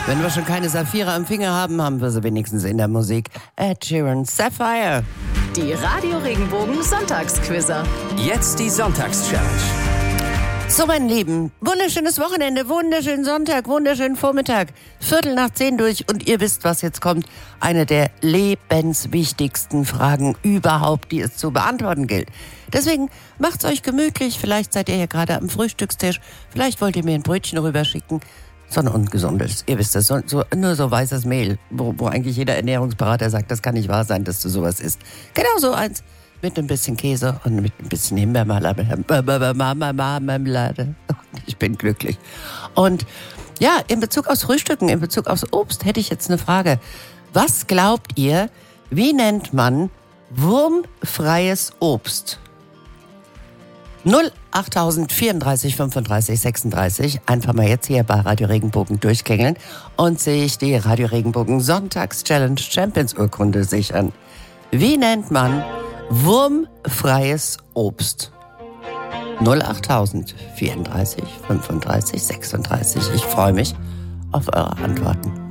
Wenn wir schon keine Saphire am Finger haben, haben wir sie wenigstens in der Musik. Ed Sheeran, Sapphire. Die Radio Regenbogen Sonntagsquizzer. Jetzt die Sonntagschallenge. So, mein Lieben, wunderschönes Wochenende, wunderschönen Sonntag, wunderschönen Vormittag. 9:45 durch und ihr wisst, was jetzt kommt. Eine der lebenswichtigsten Fragen überhaupt, die es zu beantworten gilt. Deswegen macht's euch gemütlich. Vielleicht seid ihr ja gerade am Frühstückstisch. Vielleicht wollt ihr mir ein Brötchen rüberschicken. So ein ungesundes. Ihr wisst das, nur so weißes Mehl, wo eigentlich jeder Ernährungsberater sagt, das kann nicht wahr sein, dass du sowas isst. Genau so eins. Mit ein bisschen Käse und mit ein bisschen Himbeermarmelade. Ich bin glücklich. Und ja, in Bezug aufs Frühstücken, in Bezug aufs Obst, hätte ich jetzt eine Frage. Was glaubt ihr, wie nennt man wurmfreies Obst? 08000 34 35 36. Einfach mal jetzt hier bei Radio Regenbogen durchklingeln und sich die Radio Regenbogen Sonntags-Challenge Champions Urkunde sichern. Wie nennt man wurmfreies Obst? 08000 34 35 36. Ich freue mich auf eure Antworten.